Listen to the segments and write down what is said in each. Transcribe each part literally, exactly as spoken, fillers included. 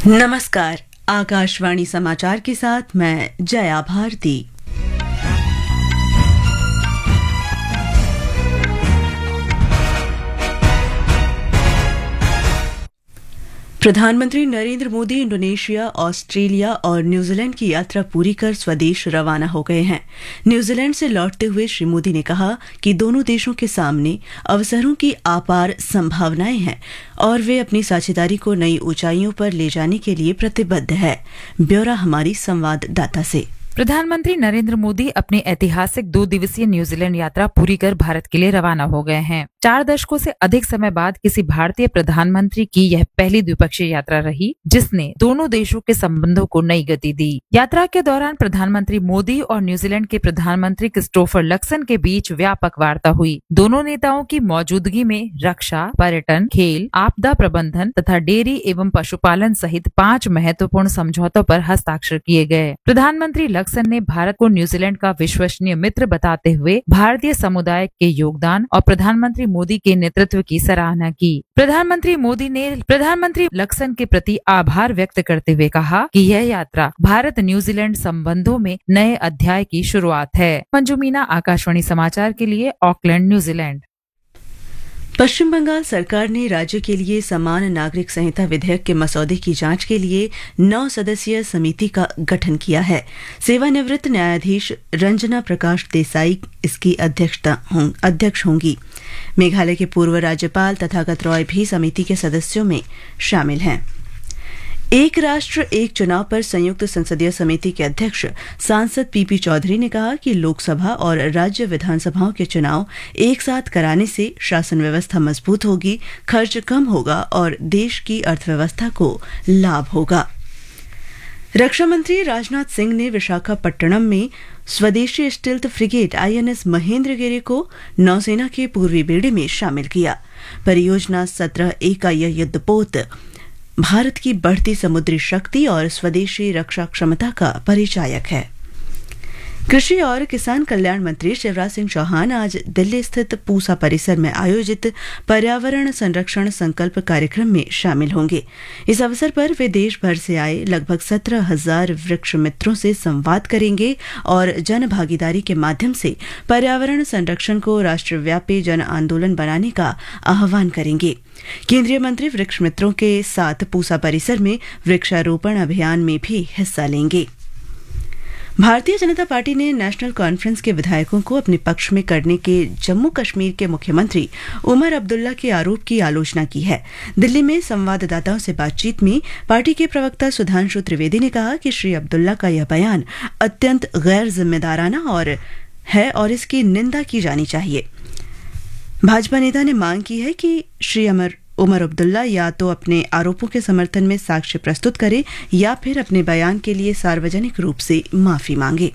नमस्कार, आकाशवाणी समाचार के साथ मैं जया भारती। प्रधानमंत्री नरेंद्र मोदी इंडोनेशिया, ऑस्ट्रेलिया और न्यूजीलैंड की यात्रा पूरी कर स्वदेश रवाना हो गए हैं। न्यूजीलैंड से लौटते हुए श्री मोदी ने कहा कि दोनों देशों के सामने अवसरों की अपार संभावनाएं हैं और वे अपनी साझेदारी को नई ऊंचाइयों पर ले जाने के लिए प्रतिबद्ध है। ब्यौरा हमारी संवाददाता से। प्रधानमंत्री नरेंद्र मोदी अपनी ऐतिहासिक दो दिवसीय न्यूजीलैंड यात्रा पूरी कर भारत के लिए रवाना हो गए हैं। चार दशकों से अधिक समय बाद किसी भारतीय प्रधानमंत्री की यह पहली द्विपक्षीय यात्रा रही, जिसने दोनों देशों के संबंधों को नई गति दी। यात्रा के दौरान प्रधानमंत्री मोदी और न्यूजीलैंड के प्रधानमंत्री क्रिस्टोफर लक्सन के बीच व्यापक वार्ता हुई। दोनों नेताओं की मौजूदगी में रक्षा, पर्यटन, खेल, आपदा प्रबंधन तथा डेयरी एवं पशुपालन सहित पांच महत्वपूर्ण समझौतों पर हस्ताक्षर किए गए। प्रधानमंत्री लक्सन ने भारत को न्यूजीलैंड का विश्वसनीय मित्र बताते हुए भारतीय समुदाय के योगदान और प्रधानमंत्री मोदी के नेतृत्व की सराहना की। प्रधानमंत्री मोदी ने प्रधानमंत्री लक्सन के प्रति आभार व्यक्त करते हुए कहा कि यह यात्रा भारत न्यूजीलैंड संबंधों में नए अध्याय की शुरुआत है। मंजू मीना, आकाशवाणी समाचार के लिए ऑकलैंड, न्यूजीलैंड। पश्चिम बंगाल सरकार ने राज्य के लिए समान नागरिक संहिता विधेयक के मसौदे की जांच के लिए नौ सदस्यीय समिति का गठन किया है। सेवानिवृत्त न्यायाधीश रंजना प्रकाश देसाई इसकी अध्यक्षता हों, अध्यक्ष होंगी। मेघालय के पूर्व राज्यपाल तथागत रॉय भी समिति के सदस्यों में शामिल हैं। एक राष्ट्र एक चुनाव पर संयुक्त संसदीय समिति के अध्यक्ष सांसद पीपी चौधरी ने कहा कि लोकसभा और राज्य विधानसभाओं के चुनाव एक साथ कराने से शासन व्यवस्था मजबूत होगी, खर्च कम होगा और देश की अर्थव्यवस्था को लाभ होगा। रक्षा मंत्री राजनाथ सिंह ने विशाखापट्टनम में स्वदेशी स्टिल्थ फ्रिगेट आईएनएस महेंद्रगिरी को नौसेना के पूर्वी बेड़े में शामिल किया। परियोजना सत्रह इकाई युद्धपोत भारत की बढ़ती समुद्री शक्ति और स्वदेशी रक्षा क्षमता का परिचायक है। कृषि और किसान कल्याण मंत्री शिवराज सिंह चौहान आज दिल्ली स्थित पूसा परिसर में आयोजित पर्यावरण संरक्षण संकल्प कार्यक्रम में शामिल होंगे। इस अवसर पर वे देश भर से आए लगभग सत्रह हजार वृक्ष मित्रों से संवाद करेंगे और जन भागीदारी के माध्यम से पर्यावरण संरक्षण को राष्ट्रव्यापी जन आंदोलन बनाने का आह्वान करेंगे। केंद्रीय मंत्री वृक्ष मित्रों के साथ पूसा परिसर में वृक्षारोपण अभियान में भी हिस्सा लेंगे। भारतीय जनता पार्टी ने नेशनल कॉन्फ्रेंस के विधायकों को अपने पक्ष में करने के जम्मू कश्मीर के मुख्यमंत्री उमर अब्दुल्ला के आरोप की आलोचना की है। दिल्ली में संवाददाताओं से बातचीत में पार्टी के प्रवक्ता सुधांशु त्रिवेदी ने कहा कि श्री अब्दुल्ला का यह बयान अत्यंत गैर जिम्मेदाराना और है और इसकी निंदा की जानी चाहिए। भाजपा नेता ने मांग की है कि श्री अमर उमर अब्दुल्ला या तो अपने आरोपों के समर्थन में साक्ष्य प्रस्तुत करे या फिर अपने बयान के लिए सार्वजनिक रूप से माफी मांगे।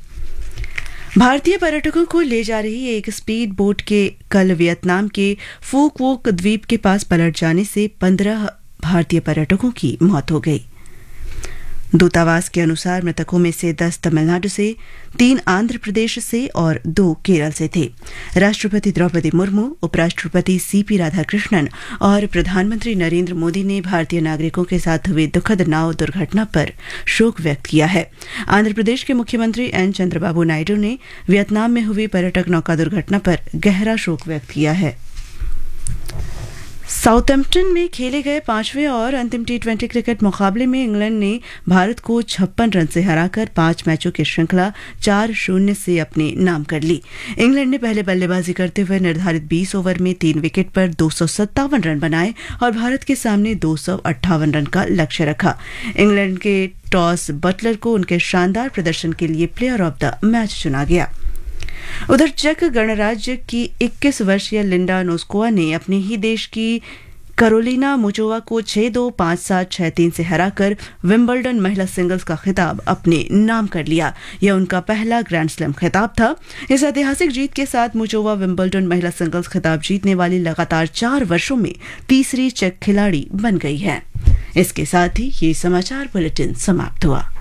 भारतीय पर्यटकों को ले जा रही एक स्पीड बोट के कल वियतनाम के फूक वोक द्वीप के पास पलट जाने से पंद्रह भारतीय पर्यटकों की मौत हो गई। दूतावास के अनुसार मृतकों में से दस तमिलनाडु से, तीन आंध्र प्रदेश से और दो केरल से थे। राष्ट्रपति द्रौपदी मुर्मू, उपराष्ट्रपति सीपी राधाकृष्णन और प्रधानमंत्री नरेंद्र मोदी ने भारतीय नागरिकों के साथ हुई दुखद नाव दुर्घटना पर शोक व्यक्त किया है। आंध्र प्रदेश के मुख्यमंत्री एन चंद्रबाबू नायडू ने वियतनाम में हुई पर्यटक नौका दुर्घटना पर गहरा शोक व्यक्त किया है। साउथैम्पटन में खेले गए पांचवें और अंतिम टी ट्वेंटी क्रिकेट मुकाबले में इंग्लैंड ने भारत को छप्पन रन से हराकर पांच मैचों की श्रृंखला चार शून्य से अपने नाम कर ली। इंग्लैंड ने पहले बल्लेबाजी करते हुए निर्धारित बीस ओवर में तीन विकेट पर दो सौ सत्तावन रन बनाए और भारत के सामने दो सौ अट्ठावन रन का लक्ष्य रखा। इंग्लैंड के टॉस बटलर को उनके शानदार प्रदर्शन के लिए प्लेयर ऑफ द मैच चुना गया। उधर चेक गणराज्य की इक्कीस वर्षीय लिंडा नोस्कोवा ने अपने ही देश की करोलिना मुचोवा को छह दो, पांच सात, छह तीन से हराकर विंबलडन महिला सिंगल्स का खिताब अपने नाम कर लिया। यह उनका पहला ग्रैंड स्लैम खिताब था। इस ऐतिहासिक जीत के साथ मुचोवा विंबलडन महिला सिंगल्स खिताब जीतने वाली लगातार चार वर्षों में तीसरी चेक खिलाड़ी बन गई है। इसके साथ ही ये समाचार बुलेटिन समाप्त हुआ।